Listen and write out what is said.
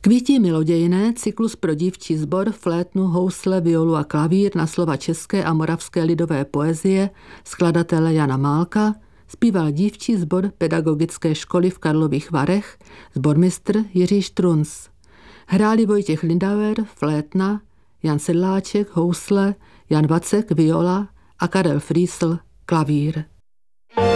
Kvítí milodějné, cyklus pro dívčí sbor, flétnu, housle, violu a klavír na slova české a moravské lidové poezie skladatele Jana Málka zpíval dívčí sbor pedagogické školy v Karlových Varech, sbormistr Jiří Štrunc. Hráli Vojtěch Lindauer, flétna, Jan Sedláček, housle, Jan Vacek, viola a Karel Frýsl, klavír.